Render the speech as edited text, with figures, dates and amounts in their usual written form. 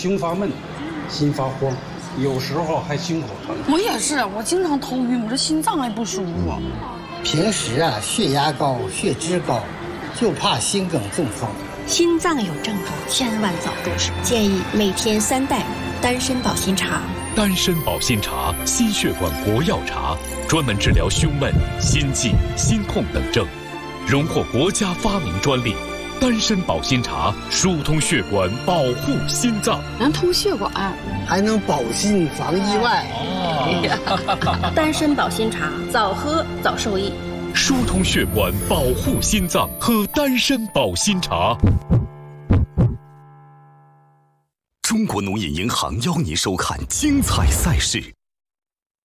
胸发闷、心发慌，有时候还心口疼。 我也是，我经常头晕，我这心脏还不舒服。 平时血压高、血脂高，就怕心梗中风。 心脏有症状，千万早重视。建议每天3袋丹参保心茶。 丹参保心茶，心血管国药茶，专门治疗胸闷、心悸、心痛等症，荣获国家发明专利。丹参保心茶疏通血管，保护心脏， 能通血管， 还能保心防意外。 丹参保心茶，早喝早受益。 疏通血管，保护心脏，喝丹参保心茶。 中国农业银行邀您收看精彩赛事。